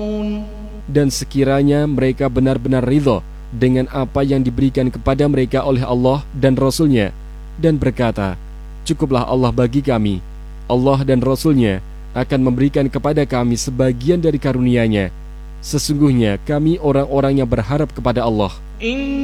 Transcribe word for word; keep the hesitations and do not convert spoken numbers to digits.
Dan sekiranya mereka benar-benar ridho dengan apa yang diberikan kepada mereka oleh Allah dan Rasul-Nya, dan berkata, cukuplah Allah bagi kami, Allah dan Rasul-Nya akan memberikan kepada kami sebagian dari karunia-Nya. Sesungguhnya kami orang-orang yang berharap kepada Allah.